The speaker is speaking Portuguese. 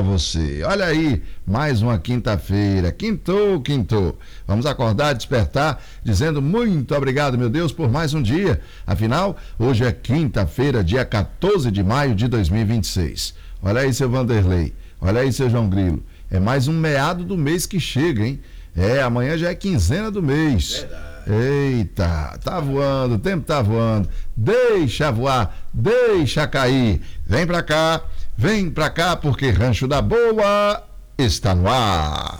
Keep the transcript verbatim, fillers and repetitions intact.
para você. Olha aí, mais uma quinta-feira. Quintou, quintou. Vamos acordar, despertar, dizendo muito obrigado, meu Deus, por mais um dia. Afinal, hoje é quinta-feira, dia quatorze de maio de dois mil e vinte e seis. Olha aí, seu Vanderlei. Olha aí, seu João Grilo. É mais um meado do mês que chega, hein? É, amanhã já é quinzena do mês. Verdade. Eita, tá voando, o tempo tá voando. Deixa voar, deixa cair. Vem pra cá, vem pra cá, porque Rancho da Boa está no ar.